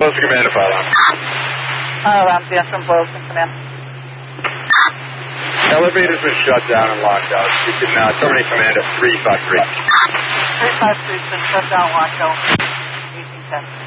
Boylston Command to file on. Yes, from Boylston Command. Elevator's been shut down and locked out. You can terminate command at 353. 353's been shut down, locked out. 1810.